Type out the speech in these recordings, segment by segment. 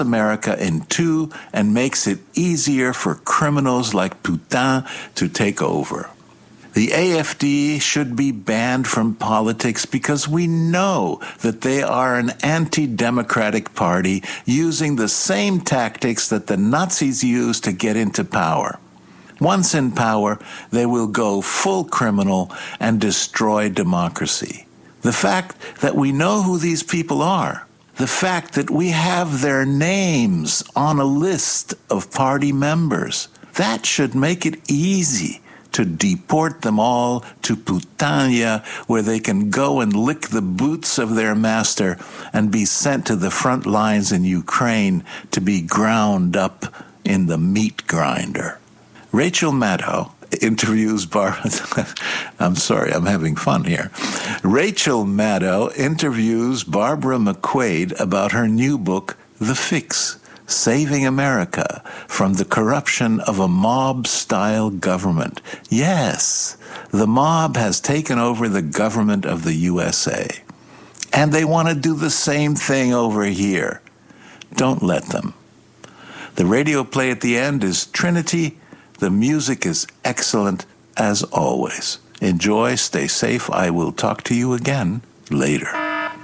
America in two and makes it easier for criminals like Putin to take over. The AFD should be banned from politics because we know that they are an anti-democratic party using the same tactics that the Nazis used to get into power. Once in power, they will go full criminal and destroy democracy. The fact that we know who these people are, the fact that we have their names on a list of party members, that should make it easy to deport them all to Putania, where they can go and lick the boots of their master and be sent to the front lines in Ukraine to be ground up in the meat grinder. Rachel Maddow interviews I'm sorry, I'm having fun here. Rachel Maddow interviews Barbara McQuade about her new book, The Fix: Saving America from the Corruption of a Mob-Style Government. Yes, the mob has taken over the government of the USA. And they want to do the same thing over here. Don't let them. The radio play at the end is Trinity. The music is excellent as always. Enjoy, stay safe. I will talk to you again later.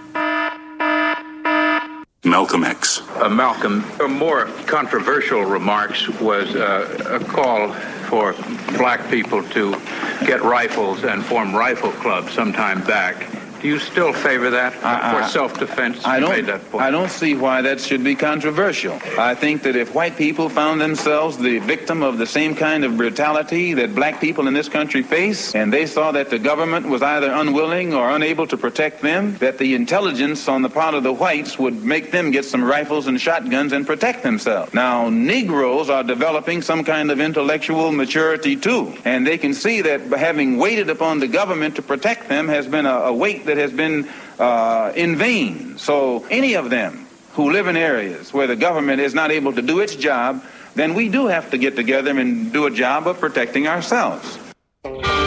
Malcolm X. Malcolm, more controversial remarks was a call for black people to get rifles and form rifle clubs sometime back. Do you still favor that for self-defense? I don't see why that should be controversial. I think that if white people found themselves the victim of the same kind of brutality that black people in this country face, and they saw that the government was either unwilling or unable to protect them, that the intelligence on the part of the whites would make them get some rifles and shotguns and protect themselves. Now, Negroes are developing some kind of intellectual maturity too, and they can see that having waited upon the government to protect them has been a weight that has been in vain. So any of them who live in areas where the government is not able to do its job, then we do have to get together and do a job of protecting ourselves.